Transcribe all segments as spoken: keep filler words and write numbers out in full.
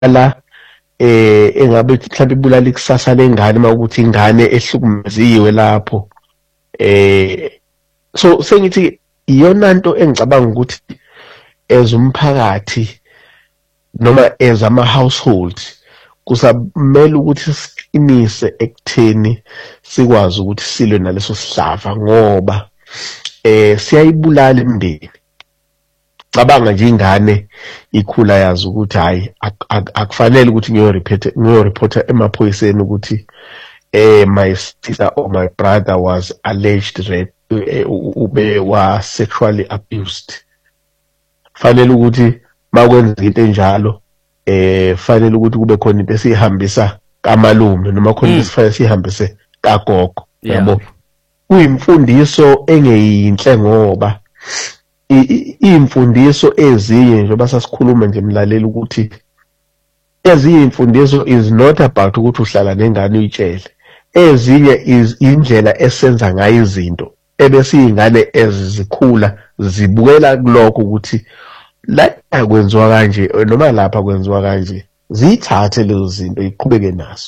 ibulala eh engabe mhlawumbe ibulala ikusasa lengane mawukuthi ingane ehlukumeziwe lapho. Eh so sengithi iyona nto engicabanga ukuthi as umphakathi noma as ama household kusamele ukuthi siqinise ekutheni sikwazi ukuthi silwe naleso sihlava ngoba eh siyayibulala imindeni. Cabanga nje ingane ikhula yazi ukuthi hayi akufanele ukuthi ngiyoreport ngiyoreporta emaphoyiseni ukuthi eh my sister or my brother was alleged rape ube wa sexually abused. Fanele ukuthi makwenza into enjalo eh fanele ukuthi kube khona into esihambisa kamalume noma khona into esifanele sihambise kagogo yabo. Kuyimfundiso engeyinhle ngoba imfundiso ezinye njengoba sasikhuluma nje mlaleli ukuthi ezinye imfundiso is not about ukuthi uhlala nengane uyitshele. Ezinye is indlela esenza ngayo izinto ebese izingane ezizikhula zibukela kuloko ukuthi la akwenziwa kanje noma lapha kwenziwa kanje zithathe lezo zinto iqhubeke nazo.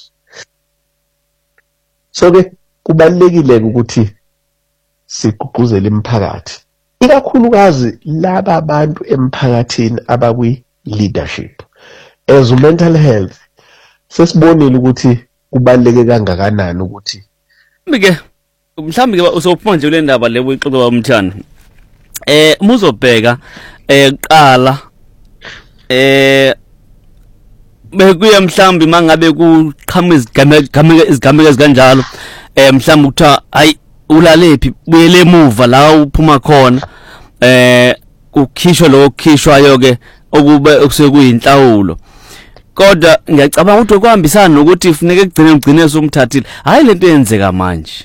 So ke kubalekile ukuthi sigqugquzele imphakathi ikakhulukazi laba abantu emphakathini abakwi leadership as mental health sesibonile ukuthi kubaleke kangakanani ukuthi mike mhlambi ke usophuma nje kule ndaba le uyixoxa umthana eh muzobheka eh qala eh bekuya mhlambi mangabe kuqhamuka izigameko izigameko ezikanjalo eh mhlambi ukuthiwa hayi ulalephi buyele emuva la uphuma khona eh kukhishwa lo kukhishwayo ke okube okusekuyinhlawulo. Kodwa ngiyacabanga ukuthi kuhambisana nokuthi kufuneka kugcine ugcine somthathile hayi lento eyenzeka manje.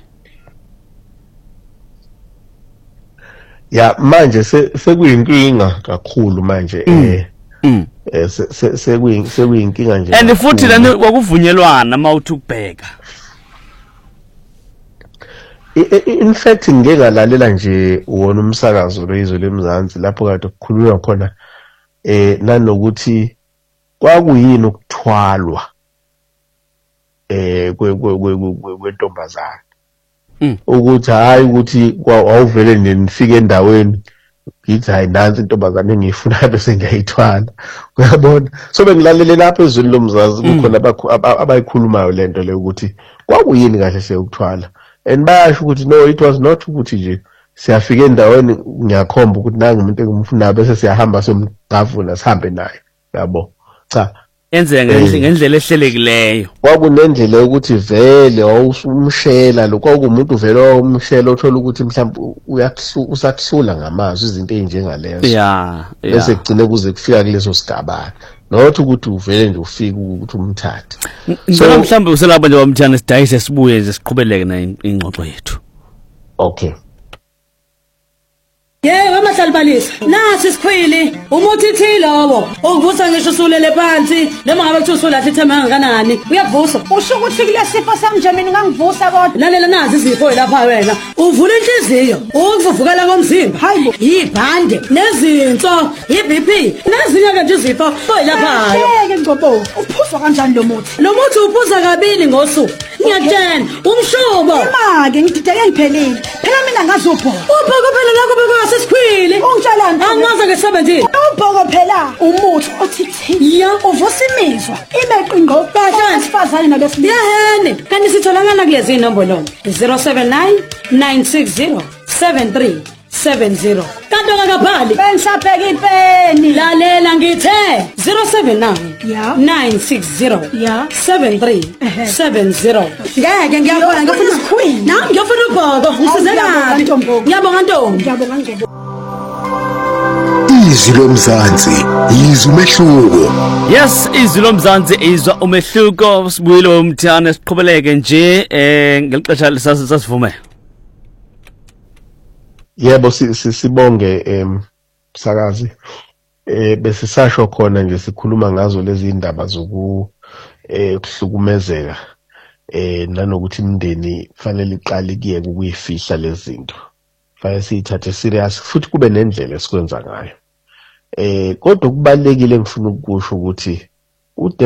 Ya manje sekuyinkinga kakhulu manje eh eh sekuyinkinga nje. And futhi lana kwakuvunyelwana mawuthi ukubheka. In fact ngeke ngalalela nje wona umsakazo lwezwe lemzansi lapho kade kukhulunywa khona eh nanokuthi kwakuyini ukuthwalwa eh kwentombazana ukuthi hayi ukuthi awuvele nifike endaweni ngithi hayi nansi intombazana engiyifuna bese ngiyayithwala uyabona. So bengilalele lapho ezweni lomzazi kukhona abayikhulumayo lento le ukuthi kwakuyini kahle hle ukuthwala and bayasho ukuthi no it was not ukuthi nje siyafika endaweni ngiyakhomba ukuthi nangu umuntu engimfuna bese siyahamba somgavuna sihambe naye yabo. Cha enzeka ngendlela ehlelekileyo kwakunendlela ukuthi vele wawusumshela lo kwakumuntu vele wawumshela othola ukuthi mhlawumbe uyakuhlula ngamazwi izinto ezinjengalezo yeah bese kugcine kuze kufika kuleso sigaba not ukuthi uvele nje ufike ukuthi umthathe. So mhlawumbe uselapha nje wamthana sidayise sibuye nje siqhubeleke na ingxoxo yethu. Okay. Yebo amahlalibalisa nasi sikhwili umuthi thilobo ukuvusa ngisho usulele phansi noma ngabe kuthi usulahle ithema kangakanani uyavusa usho ukuthi kule sifo sami nje mina ngangivusa kodwa lalela nazi izifo lapha wena uvula inhliziyo ukuvuvukala komzimba hayibo yibhande nezinso iB P nezinye ke nje izifo lapha ngeke ngcobo uphuzwa kanjani lo muthi lo muthi uphuza kabili ngosuku ngiyakutshela umshubo imake ngidideke ngiphelile phela mina ngazopho ubhoko phela lakho beka sesikhwili ungitshalani angaze ngesebenzini ubhoko phela umuthi othithini ya uvusa imizwa imeqingo basifazane nabesilisa yahene kanti sitholakala kulezi inombolo zero seven nine nine six zero seven three seven zero kanti akabhali bengisabheka ipeni lalela ngithe zero seven nine nine six zero seven three seven zero ngeke ngiyabona ngifuna isikhwini nami ngiyofuna ubhoko ngisizela ntombo ngiyabonga ntombi ngiyabonga ngebo Izwi lomzansi izwi umehluko. Yes izwi lomzansi izwa umehluko sibuyile umthana siqhubeleke nje eh ngelixesha sasivume. Yebo sibonge em sakazi eh bese sasho khona nje sikhuluma ngazo lezi indaba zoku eh kuhlukumezeka eh nanokuthi imindeni fanele iqale kuyeke ukuyifihla lezi zinto. Fanele siyithathe serious futhi kube nendlela esikwenza ngayo. Eh kodwa kubalekile ngifuna ukusho ukuthi ude